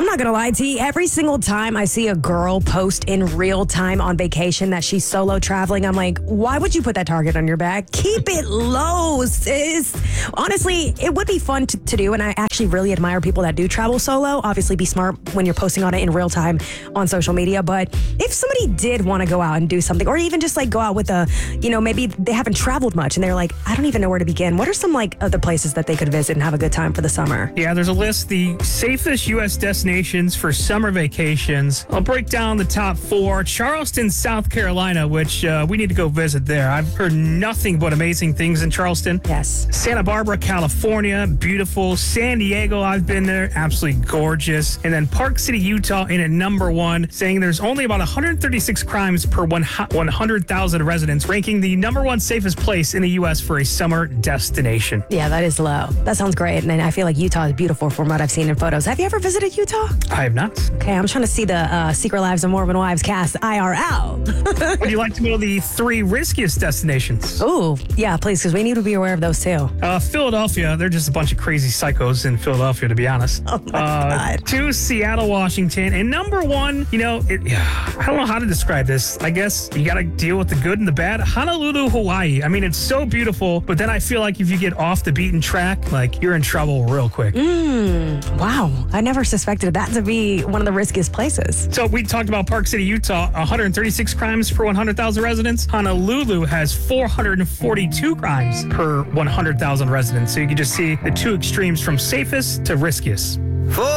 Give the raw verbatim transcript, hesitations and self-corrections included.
not going to lie to you. Every single time I see a girl post in real time on vacation that she's solo traveling, I'm like, why would you put that target on your back? Keep it low, sis. Honestly, it would be fun to, to do, and I actually really admire people that do travel solo. Obviously, be smart when you're posting on it in real time on social media. But if somebody did want to go out and do something, or even just like go out with a, you know, maybe they haven't traveled much and they're like, I don't even know where to begin. What are some like other places that they could visit and have a good time for the summer? Yeah, there's a list, the safest U S destinations for summer vacations. I'll break down the top four. Charleston, South Carolina, which uh, we need to go visit there. I've heard nothing but amazing things in Charleston. Yes. Santa Barbara, California, beautiful. San Diego, I've been there, absolutely gorgeous. And then Park City, Utah in at number one, saying there's only about one hundred thirty-six crimes per one hundred thousand residents, ranking the number one safest place in the U S for a summer destination. Yeah, that is low. That sounds great. And I feel like Utah is beautiful from what I've seen in photos. Have you ever visited Utah? I have not. Okay, I'm trying to see the uh, Secret Lives of Mormon Wives cast I R L. Would you like to know the three riskiest destinations? Ooh, yeah, please, because we need to be aware of those too. Uh, Philadelphia, they're just a bunch of crazy psychos in Philadelphia, to be honest. Oh my uh, God. Two, Seattle, Washington. And number one, you know, it, I don't know how to describe this. I guess you got to deal with the good and the bad. Honolulu, Hawaii. I mean, it's so beautiful, but then I feel like if you get off the beaten track, like you're in trouble real quick. Mm, wow. I never suspected that to be one of the riskiest places. So we talked about Park City, Utah, one hundred thirty-six crimes per one hundred thousand residents. Honolulu has four hundred forty-two crimes per one hundred thousand residents. So you can just see the two extremes from safest to riskiest.